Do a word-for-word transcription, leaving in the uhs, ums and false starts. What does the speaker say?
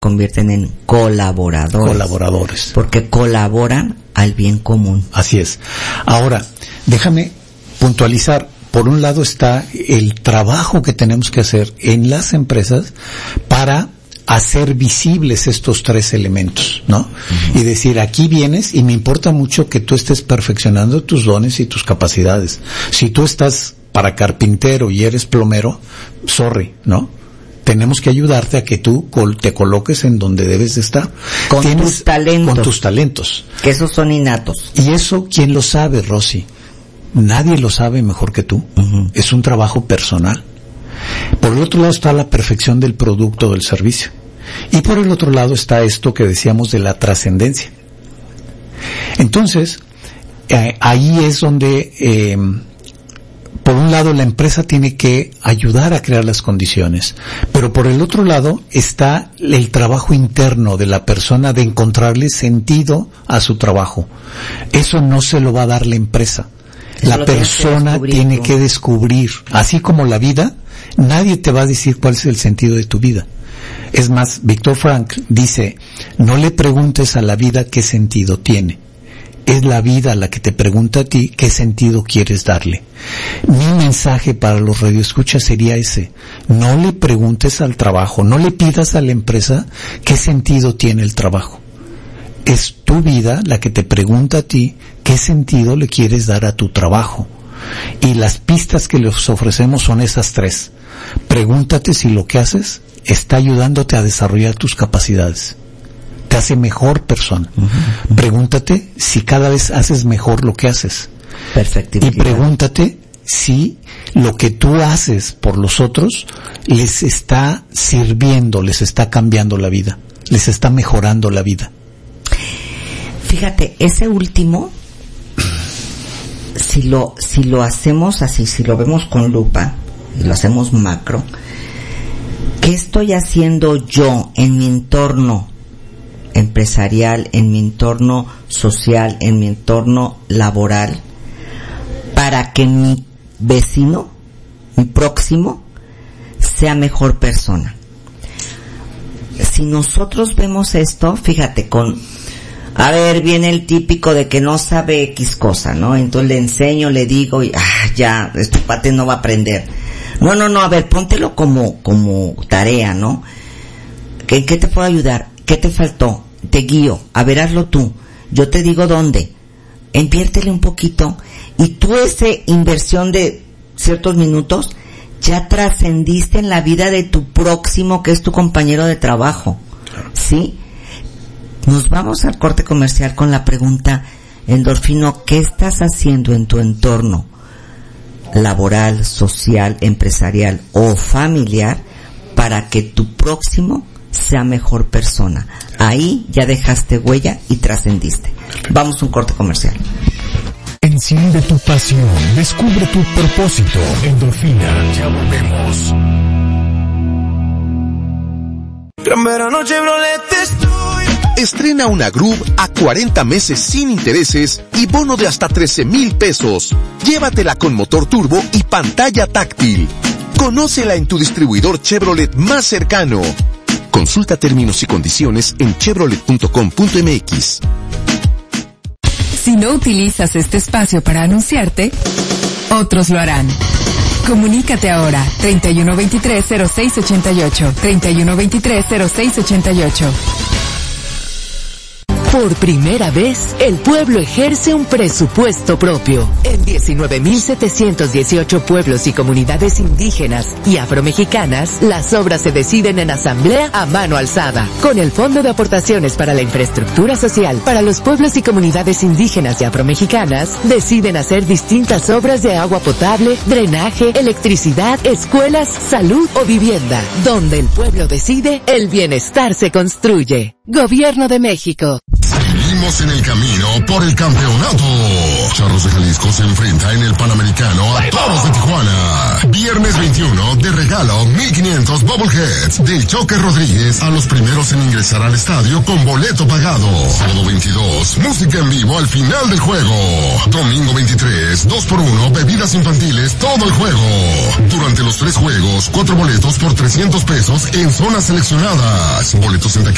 convierten en colaboradores. Colaboradores. Porque colaboran al bien común. Así es. Ahora, déjame puntualizar. Por un lado está el trabajo que tenemos que hacer en las empresas para hacer visibles estos tres elementos, ¿no? Uh-huh. Y decir, aquí vienes y me importa mucho que tú estés perfeccionando tus dones y tus capacidades. Si tú estás para carpintero y eres plomero, sorry, ¿no? Tenemos que ayudarte a que tú te coloques en donde debes de estar. Con Tienes, tus talentos. Con tus talentos. Que esos son innatos. Y eso, ¿quién lo sabe, Rosy? Nadie lo sabe mejor que tú. Uh-huh. Es un trabajo personal. Por el otro lado está la perfección del producto o del servicio. Y por el otro lado está esto que decíamos de la trascendencia. Entonces, eh, ahí es donde... Eh, por un lado la empresa tiene que ayudar a crear las condiciones, pero por el otro lado está el trabajo interno de la persona de encontrarle sentido a su trabajo. Eso no se lo va a dar la empresa. La persona tiene que descubrir, así como la vida, nadie te va a decir cuál es el sentido de tu vida. Es más, Viktor Frankl dice, no le preguntes a la vida qué sentido tiene. Es la vida la que te pregunta a ti qué sentido quieres darle. Mi mensaje para los radioescuchas sería ese. No le preguntes al trabajo, no le pidas a la empresa qué sentido tiene el trabajo. Es tu vida la que te pregunta a ti qué sentido le quieres dar a tu trabajo. Y las pistas que les ofrecemos son esas tres. Pregúntate si lo que haces está ayudándote a desarrollar tus capacidades. Te hace mejor persona. Uh-huh. Pregúntate si cada vez haces mejor lo que haces. Perfecto. Y pregúntate si lo que tú haces por los otros les está sirviendo, les está cambiando la vida, les está mejorando la vida. Fíjate, ese último, si lo, si lo hacemos así, si lo vemos con lupa, y lo hacemos macro, ¿qué estoy haciendo yo en mi entorno empresarial, en mi entorno social, en mi entorno laboral, para que mi vecino, mi próximo, sea mejor persona? Si nosotros vemos esto, fíjate, con, a ver, viene el típico de que no sabe X cosa, ¿no? Entonces le enseño, le digo, y, ah, ya, este pate no va a aprender. No, no, no, a ver, póntelo como, como tarea, ¿no? ¿En qué te puedo ayudar? ¿Qué te faltó? Te guío, a ver, hazlo tú. Yo te digo dónde. Inviértele un poquito. Y tú esa inversión de ciertos minutos, ya trascendiste en la vida de tu próximo, que es tu compañero de trabajo. ¿Sí? Nos vamos al corte comercial con la pregunta, Endorfino, ¿qué estás haciendo en tu entorno laboral, social, empresarial o familiar para que tu próximo sea mejor persona? Ahí ya dejaste huella y trascendiste. Vamos a un corte comercial. Enciende tu pasión, descubre tu propósito. Endorfina, ya volvemos. Gran verano Chevrolet estoy. Estrena una Groove a cuarenta meses sin intereses y bono de hasta trece mil pesos. Llévatela con motor turbo y pantalla táctil. Conócela en tu distribuidor Chevrolet más cercano. Consulta términos y condiciones en chevrolet punto com punto m x. Si no utilizas este espacio para anunciarte, otros lo harán. Comunícate ahora, treinta y uno veintitrés cero seis ochenta y ocho, treinta y uno veintitrés cero seis ochenta y ocho. Por primera vez, el pueblo ejerce un presupuesto propio. En diecinueve mil setecientos dieciocho pueblos y comunidades indígenas y afromexicanas, las obras se deciden en asamblea a mano alzada, con el Fondo de Aportaciones para la Infraestructura Social. Para los pueblos y comunidades indígenas y afromexicanas, deciden hacer distintas obras de agua potable, drenaje, electricidad, escuelas, salud o vivienda. Donde el pueblo decide, el bienestar se construye. Gobierno de México. Seguimos en el camino por el campeonato. Charros de Jalisco se enfrenta en el Panamericano a Toros de Tijuana. Viernes veintiuno de regalo mil quinientos Bubbleheads del Choque Rodríguez a los primeros en ingresar al estadio con boleto pagado. Sábado veintidós, música en vivo al final del juego. Domingo veintitrés, dos por uno, bebidas infantiles todo el juego. Durante los tres juegos, cuatro boletos por trescientos pesos en zonas seleccionadas. Boletos en taquilla